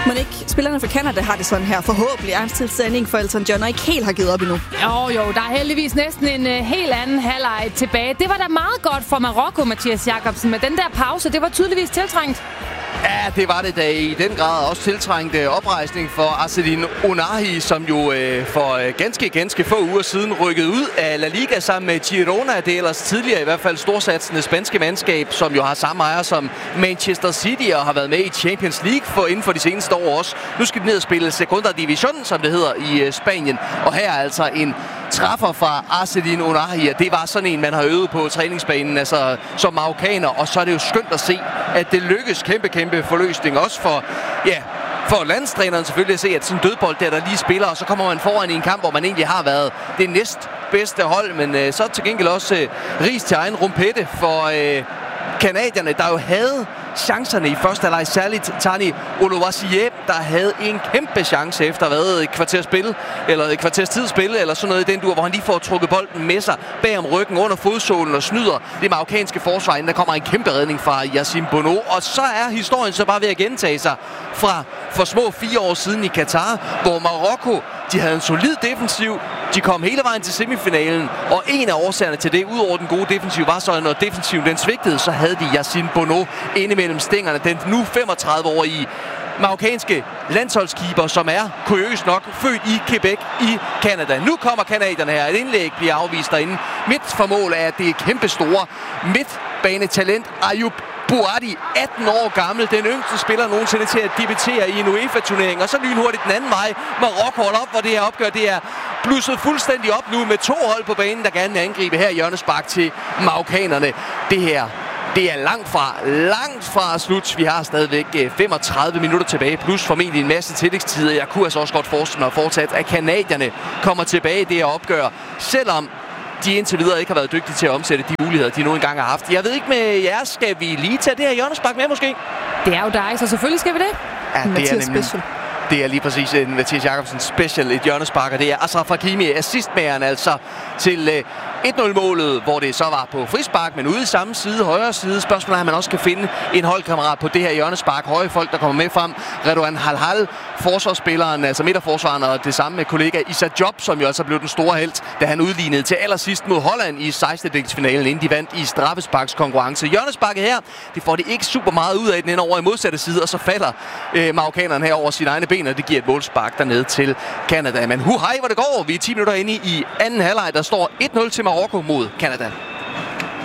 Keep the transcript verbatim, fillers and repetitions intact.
Men ikke spillerne fra Canada har det sådan her. Forhåbentlig ærnstilstanding for Elton John, og ikke helt har givet op endnu. Jo, jo, der er heldigvis næsten en uh, helt anden halvleg tilbage. Det var da meget godt for Marokko, Mathias Jakobsen, men den der pause, det var tydeligvis tiltrængt. Ja, det var det da i den grad også tiltrængt oprejsning for Azzedine Ounahi, som jo øh, for øh, ganske, ganske få uger siden rykkede ud af La Liga sammen med Girona. Det er ellers tidligere i hvert fald storsatsende spanske mandskab, som jo har samme ejer som Manchester City og har været med i Champions League for inden for de seneste år også. Nu skal de ned og spille Segunda Division, som det hedder i øh, Spanien. Og her er altså en træffer fra Azzedine Ounahi, det var sådan en, man har øvet på træningsbanen, altså som marokkaner, og så er det jo skønt at se, at det lykkes kæmpe, kæmpe forløsning, også for, ja, for landstræneren selvfølgelig at se, at sådan en dødbold der, der lige spiller, og så kommer man foran i en kamp, hvor man egentlig har været det næst bedste hold, men øh, så til gengæld også øh, ris til egen rumpette for øh, kanadierne, der jo havde chancerne i første halvleg, særligt Tani Oluwaseyi, der havde en kæmpe chance efter hvad, et kvarters spil, eller et kvarters tid spil, eller sådan noget i den dur, hvor han lige får trukket bolden med sig bag om ryggen under fodsålen og snyder det marokkanske forsvar, inden der kommer en kæmpe redning fra Yassine Bono. Og så er historien så bare ved at gentage sig fra for små fire år siden i Katar, hvor Marokko, de havde en solid defensiv, de kom hele vejen til semifinalen, og en af årsagerne til det, udover den gode defensiv, var så, at når defensiven den svigtede, så havde de Yassine Bono inde mellem stængerne, den nu femogtredive-årige marokkanske landsholdskeeper, som er kuriøst nok født i Quebec i Canada. Nu kommer kanadierne her. Et indlæg bliver afvist derinde. Midt for mål er det kæmpe store midtbanetalent Ayoub Bouhaddi, atten år gammel, den yngste spiller nogensinde til at debutere i en UEFA-turnering, og så lynhurtigt den anden vej. Marokko holder op, hvor det her opgør, det er blusset fuldstændig op nu med to hold på banen, der gerne vil angribe her hjørnespark til marokkanerne. Det her, det er langt fra, langt fra slut. Vi har stadigvæk femogtredive minutter tilbage, plus formentlig en masse tillægstider. Jeg kunne altså også godt forestille mig fortsat, at kanadierne kommer tilbage i det her opgør, selvom de indtil videre ikke har været dygtige til at omsætte de muligheder, de nu engang har haft. Jeg ved ikke med jer, skal vi lige tage det her hjørnespark med måske? Det er jo dig, så selvfølgelig skal vi det. Ja, det Mathias er nemlig, special. Det er lige præcis en Mathias Jakobsen special, et hjørnespark, og det er Achraf Hakimi, assistmageren altså til øh, et nul-målet, hvor det så var på frispark, men ude i samme side, højre side. Spørgsmålet er, at man også kan finde en holdkammerat på det her hjørnespark. Høje folk, der kommer med frem. Redouane Halhal, forsvarsspilleren, altså midterforsvaren, og det samme med kollega Issa Diop, som jo altså blev den store helt, da han udlignede til allersidst mod Holland i sekstendedelsfinalen, inden de vandt i straffesparkskonkurrence. Hjørnesparket her, det får de ikke super meget ud af den ind over i modsatte side, og så falder øh, marokkaneren her over sine egne ben, og det giver et målspark dernede til Canada. Men hu hej, hvor det går. Vi er ti minutter inde i anden halvleg, der står et nul til Marokko mod Canada.